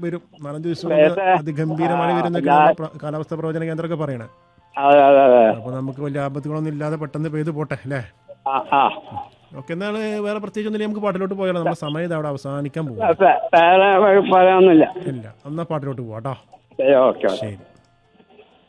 വരും. 4-5 ദിവസം കൊണ്ട് അതിഗംഭീര മഴ വരുന്നൊക്കെ കാലാവസ്ഥാ പ്രവചന കേന്ദ്രമൊക്കെ പറയണേ. അപ്പൊ നമുക്ക് വലിയ ആപത്തുകളൊന്നും ഇല്ലാതെ പെട്ടെന്ന് പെയ്ത് പോട്ടെ അല്ലേ? ഓക്കെ, എന്താണ് വേറെ പ്രത്യേകിച്ച് ഒന്നുമില്ല, നമുക്ക് പാട്ടിലോട്ട് പോയാലോ? നമ്മുടെ സമയം അവിടെ അവസാനിക്കാൻ പോകും. പറയാനൊന്നുമില്ല. ഇല്ല, എന്നാ പാട്ടിലോട്ട് പോവാട്ടോ. ശരി.